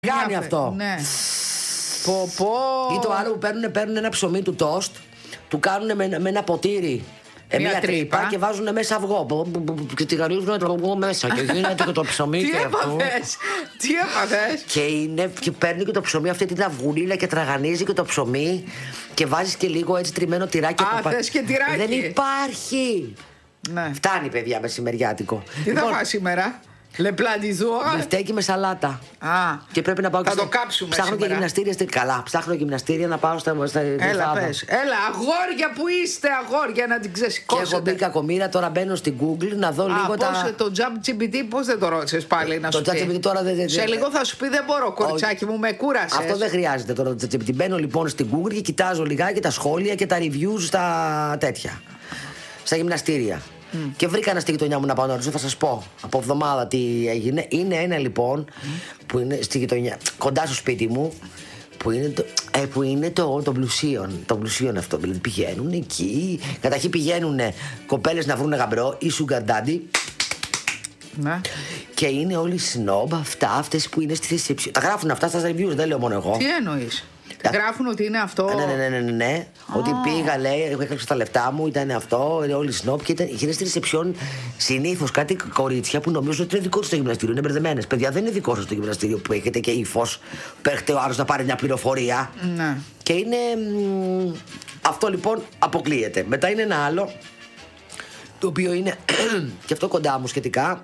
Κάνει αυτό. Ναι. Ή το άλλο που παίρνουν ένα ψωμί του τόστ, του κάνουν με ένα ποτήρι. Μια τρύπα και βάζουν μέσα αυγό. Και τη γαρίζουν το αυγό μέσα. Και γίνεται και το ψωμί. Τι έπαθες? Και παίρνει και το ψωμί αυτή την αυγουλίλα και τραγανίζει και το ψωμί. Και βάζει και λίγο έτσι τριμμένο τυράκι. Θες και τυράκι? Δεν υπάρχει. Ναι. Φτάνει, παιδιά, μεσημεριάτικο. Τι θα φας σήμερα? Λεπλαντιζούα. Μπιφτέκι με σαλάτα. Και πρέπει να πάω θα το κάψουμε. Ψάχνω και γυμναστήρια. Καλά, ψάχνω γυμναστήρια να πάω στα. Έλα, πες. Έλα, αγόρια που είστε, αγόρια, να την ξεσηκώσετε. Και έχω μπει κακομοίρα, τώρα μπαίνω στην Google να δω λίγο τα. Το ChatGPT, πώς δεν το ρώτησες πάλι να σου πει? Το ChatGPT τώρα δεν. Σε λίγο θα σου πει δεν μπορώ, κοριτσάκι μου, με κούρασες. Αυτό δεν χρειάζεται τώρα το ChatGPT. Μπαίνω λοιπόν στην Google και κοιτάζω λιγάκι τα σχόλια και τα reviews στα τέτοια. Στα γυμναστήρια. Και βρήκα ένα στη γειτονιά μου να πάω να ρωτήσω, θα σας πω από εβδομάδα τι έγινε. Είναι ένα λοιπόν που είναι στη γειτονιά, κοντά στο σπίτι μου, που είναι το πλουσίον. Το πλουσίον αυτό. Δηλαδή πηγαίνουν εκεί. Καταρχήν πηγαίνουν κοπέλες να βρουν γαμπρό ή sugar daddy. Ναι. Και είναι όλοι σνόμπ αυτές που είναι στη θέση. Τα γράφουν αυτά στα reviews, δεν λέω μόνο εγώ. Τι εννοείς? Γράφουν ότι είναι αυτό. Ναι. Ότι πήγα, λέει, έκανα τα λεφτά μου, ήταν αυτό, είναι όλοι σνόπ και είναι στη ρεσεψιόν συνήθως κάτι κορίτσια που νομίζουν ότι είναι δικό του το γυμναστήριο. Είναι μπερδεμένες. Παιδιά, δεν είναι δικό σας το γυμναστήριο που έχετε και ύφος. Παίρνετε ο άλλος να πάρει μια πληροφορία. Ναι. Και είναι. Αυτό λοιπόν αποκλείεται. Μετά είναι ένα άλλο, το οποίο είναι και αυτό κοντά μου σχετικά.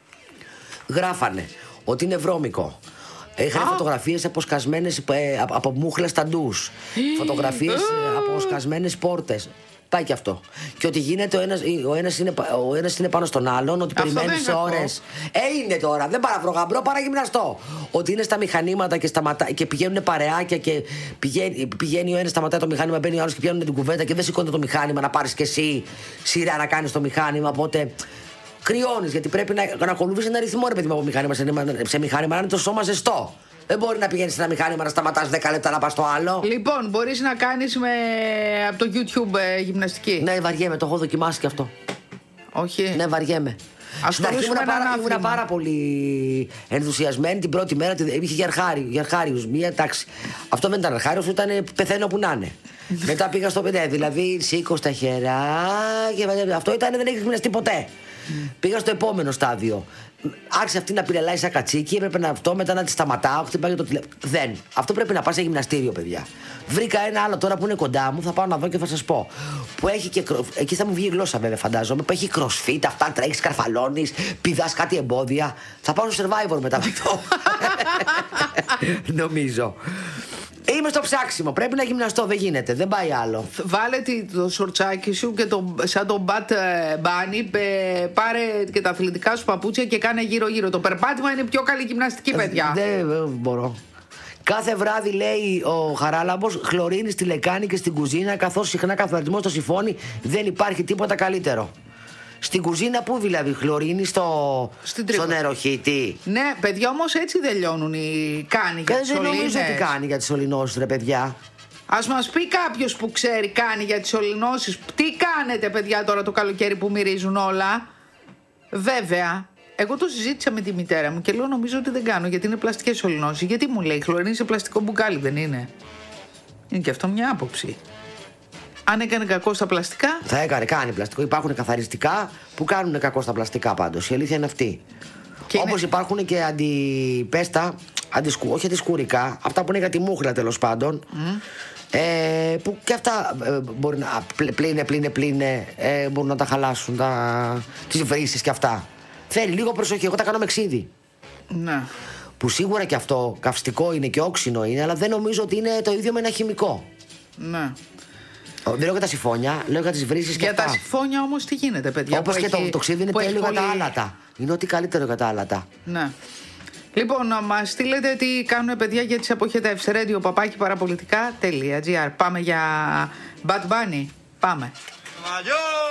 Γράφανε ότι είναι βρώμικο. Είχαν φωτογραφίες αποσκασμένες από μούχλα στα ντους. Φωτογραφίες από σκασμένες πόρτες. Πάει και αυτό. Και ότι γίνεται ο ένας είναι πάνω στον άλλον, ότι περιμένεις ώρες. Είναι τώρα, δεν παραβρω γαμπρό, παραγυμναστώ. Ότι είναι στα μηχανήματα και πηγαίνουν παρεάκια και πηγαίνει ο ένας, σταματάει το μηχάνημα, μπαίνει ο άλλος και πιάνουν την κουβέντα και δεν σηκώνεται το μηχάνημα να πάρεις και εσύ σειρά να κάνεις το μηχάνημα. Οπότε κρυώνεις, γιατί πρέπει να ακολουθείς ένα ρυθμό, ρε παιδί μου, από μηχάνημα σε μηχάνημα, να είναι το σώμα ζεστό. Δεν μπορεί να πηγαίνεις σε ένα μηχάνημα να σταματάς 10 λεπτά να πας στο άλλο. Λοιπόν, μπορείς να κάνεις από το YouTube γυμναστική. Ναι, βαριέμαι, το έχω δοκιμάσει και αυτό. Όχι. Ναι, βαριέμαι. Στην αρχή ήμουν πάρα πολύ ενθουσιασμένη την πρώτη μέρα. Είχε γερχάριους, μία τάξη. Αυτό δεν ήταν αρχάριος, ήταν πεθαίνω που να είναι. Μετά πήγα στο 5, δηλαδή σήκω στα χεράκια. Αυτό ήταν, δεν έχει γυμναστεί ποτέ. Πήγα στο επόμενο στάδιο. Άρχισε αυτή να πυρελάει σαν κατσίκι, έπρεπε να αυτό, μετά να τη σταματάω, χτυπάει το τηλέφωνο. Δεν. Αυτό πρέπει να πας σε γυμναστήριο, παιδιά. Βρήκα ένα άλλο τώρα που είναι κοντά μου, θα πάω να δω και θα σας πω. Που έχει και. Εκεί θα μου βγει η γλώσσα, βέβαια, φαντάζομαι. Που έχει crossfit, αυτά τρέχεις, καρφαλώνεις, πηδάς κάτι εμπόδια. Θα πάω στο survivor μετά από αυτό. Νομίζω. Είμαι στο ψάξιμο. Πρέπει να γυμναστώ. Δεν γίνεται. Δεν πάει άλλο. Βάλε το σορτσάκι σου και σαν τον Bad Bunny, πάρε και τα αθλητικά σου παπούτσια και κάνε γύρω-γύρω. Το περπάτημα είναι πιο καλή γυμναστική, παιδιά. Δεν μπορώ. Κάθε βράδυ, λέει ο Χαράλαμπος, χλωρίνει στη λεκάνη και στην κουζίνα, καθώς συχνά καθαρισμό στο σιφόνι, δεν υπάρχει τίποτα καλύτερο. Στην κουζίνα πού δηλαδή, χλωρίνει στο νεροχύτη? Ναι, παιδιά, όμως έτσι δεν λιώνουν οι κάνει για τις σωλήνες. Δεν νομίζω ότι κάνει για τις σωληνώσεις, ρε παιδιά. Ας μας πει κάποιος που ξέρει κάνει για τις σωληνώσεις. Τι κάνετε, παιδιά, τώρα το καλοκαίρι που μυρίζουν όλα? Βέβαια, εγώ το συζήτησα με τη μητέρα μου και λέω νομίζω ότι δεν κάνω, γιατί είναι πλαστικές σωληνώσεις. Γιατί μου λέει, χλωρίνει σε πλαστικό μπουκάλι, δεν είναι? Είναι και αυτό μια άποψη. Αν έκανε κακό στα πλαστικά. Θα κάνει πλαστικό. Υπάρχουν καθαριστικά που κάνουν κακό στα πλαστικά πάντως. Η αλήθεια είναι αυτή. Όπως υπάρχουν και αντιπέστα, όχι αντισκουρικά, αυτά που είναι για τη μούχλα τέλος πάντων. Που και αυτά μπορεί να πλύνε, μπορούν να τα χαλάσουν, τις βρύσεις και αυτά. Θέλει λίγο προσοχή. Εγώ τα κάνω με ξύδι. Ναι. Που σίγουρα και αυτό καυστικό είναι και όξινο είναι, αλλά δεν νομίζω ότι είναι το ίδιο με ένα χημικό. Ναι. Δεν λέω για τα σιφόνια, λέω για τις βρύσεις και αυτά. Για τα σιφόνια όμως τι γίνεται, παιδιά? Όπως και το ξύδι είναι τέλειο για τα άλατα. Είναι ό,τι καλύτερο για τα άλατα. Ναι. Λοιπόν, να μας στείλετε τι κάνουν, παιδιά, για τις αποχετεύσεις. radio@parapolitica.gr. Πάμε για Bad Bunny. Πάμε.